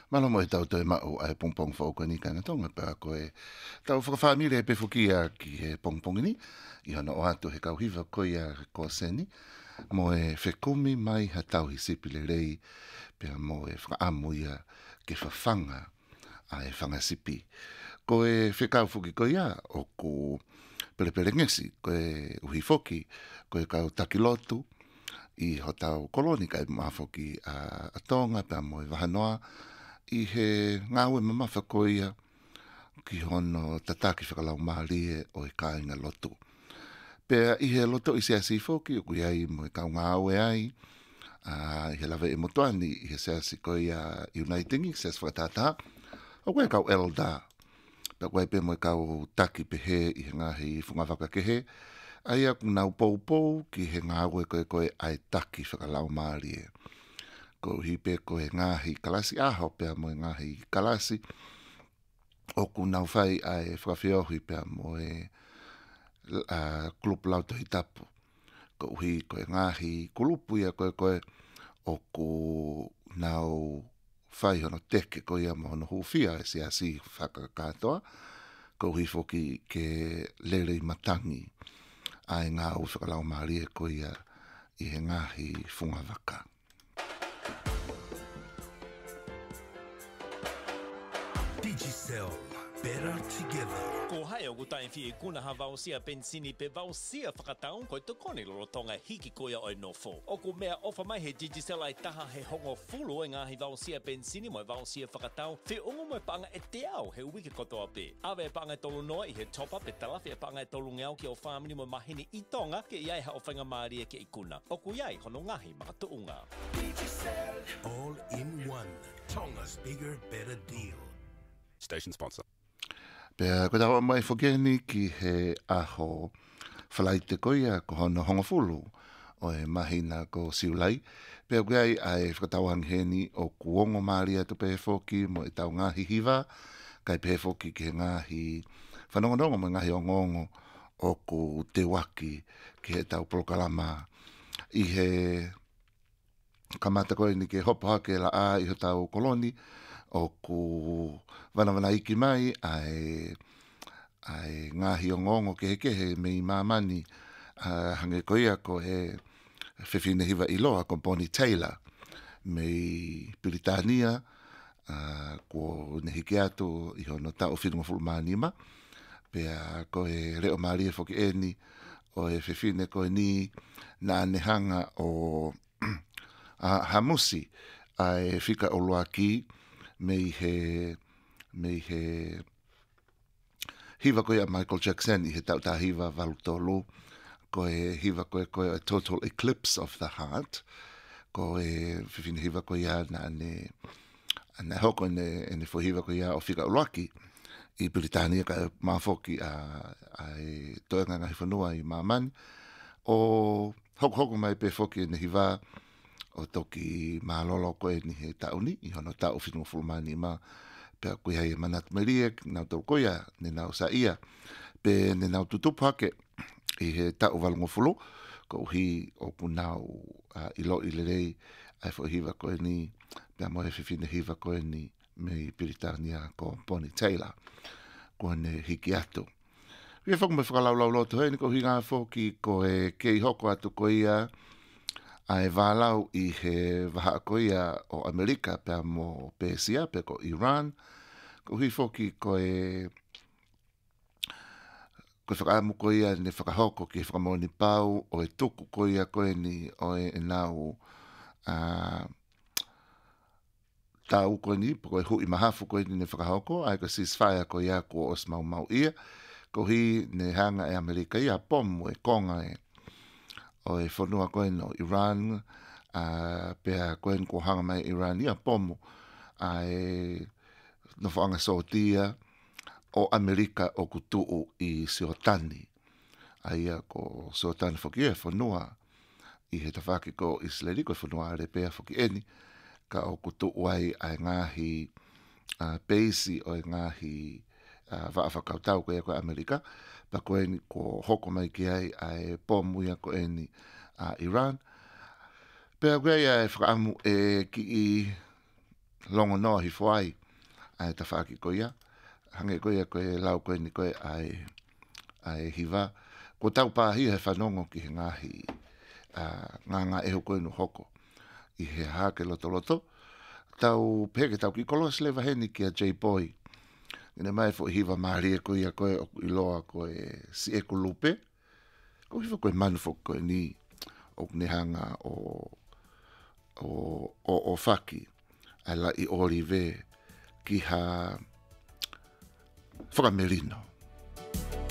Malo mo e tau toi mao ai pongpong whauko ni kanatonga pa ko e tau whakawhamire pe fukia ki he pongpong ni i hana o atu he kauhiva ko ia ko seni mo e whekumi mai ha tau hi sipile rei pe mo e whakaamu ia ke whawhanga ai whanga sipi. Ko e whekau fuki ko ia o ko perepere ngesi ko e uhi foki ko e kau takilotu i ho tau koloni kai mafoki a tonga pe mo e wahanoa i he ngāwe mamafa ko ia ki hono tataki whakalau maarie o e kāinga lotu. Pea i he loto i sea sifoki o kui ai mo e kau ngāwe ai i he lawe e motuani i he sea si ko ia Uniting i sea whakatata o koe kau elda. Pea koe pe mo e kau taki pehe i he ngahi whungawaka kehe ai aku nau pou ki he ngāwe koe ai taki whakalau maarie. Ko hipe ko e ngahi kalasi aho pea mo e ngahi kalasi o ku nau whai ai whakawhiohi pea mo e kulupu lau tohi tapu. Ko uhi ko e ngahi kulupu ia koe o ku nau whai hono teke ko ia mo hono hufia e si asi whakakatoa. Ko uhi foki ke lere i matangi ai ngā whakalau maarie ko ia i he ngahi whungawaka. Digicel, better together. Ko hai o gutai fi kuna ha vausia pensini pe vausia whakatau ko te kone lorotonga hiki koia o nofo. O ko mea ofa mai he Digicel ai taha he hongo fulu e ngahi vausia pensini mo vausia whakatau fe ungo mo panga e te au he wiki kotoa pe. Awe e panga tolu noa i he top up e talafi e panga e tolu ngeau ki o whamini mo mahini i tonga ke iai ha o whainga maaria ke ikuna. O ku iai hono ngahi makatuunga. Digicel, all in one. Tonga's bigger, better deal. Station sponsor. Pea ko tawa mai whakeni ki he aho whalai te koia ko hono hongofulu o e mahina ko siulai. Pea koe ai whakatawang heni o kuongo maaria tu pe foki mo e tau ngahi hiva kai pe foki ki he ngahi whanongonongo mo ngahi o ngongo o ku te waki ki he tau prokalama i he kamata koe ni ke hopa ke la a i he tau koloni o ku wana iki mai ai ngahi o ngongo kehe me i mamani hange koia ko he whiwhine hiwa iloa ko Bonnie Taylor me i Britania ko ne hiki atu i hono tau whirunga fulmanima pea ko he reo maria foki eni o he whiwhine ko ni na anehanga o hamusi ai whika o loaki me he hiva koe a Michael Jackson i he tau hiva valutolu ko e hiva koe a Total Eclipse of the Heart ko e whiwhine hiva koe a na hoko ene fo hiva koe a o whika uloaki i Britania ka mafoki a toenga ngahi whanua i mamani o hoko mai pe foki ene hiva o toki malolo koe ni he tauni i hono tau whitunga fulmani ma pea koe hei manat meriek nau tau koia ne nau sa ia pe ne nau tutupake i he tau valungo fulu ko uhi o punau ilo i lerei ai fo hiva koe ni pea moe whiwhine hiva koe ni me i Britania ko Bonnie Taylor ko ne hiki atu Ia whaku me whakalaulau loto hei ni ko hinga foki ko e kei hoko atu ko ia ai valau i he waha koia o Amerika pe mo Persia pe ko Iran ko hui foki ko e ko whakaamu koia ne whakahoko ki whakamoni pau o e tuku koia koe ni o e nau tau koe ni po koe hui mahafu koe ni ne whakahoko ai ko ceasefire koia ko os mau ia ko hi ne hanga e Amerika ia pomu e konga e o e whanua koe no Iran, pea koe ko hanga mai Iran ia pomu, ai no whaanga sotia o Amerika o kutuu i Siotani. Ai ko Siotani whaki e whanua i he tawhaki ko Israeli ko whanua are pea whaki eni, ka o kutuu ai ngahi peisi o ngahi whaafakautau koe koe Amerika, pa koe ni ko hoko mai ki ai pomu ia koe ni Iran. Pea koe ai whakaamu e ki i longo no hi fuai ai ta whaaki koia. Hange koia koe lau koe ni koe ai hiva. Ko tau pāhi he whanongo ki he ngahi ngā eho koe no hoko. I he hake loto loto. Tau peke tau ki kolos lewa heni ki a J-Boy. Ine mai fo hiva maria koia koe o iloa koe si e kulupe. Ko hiva koe manu fo koe ni o nehanga o whaki. Ai la I orive ki ha whakamerino.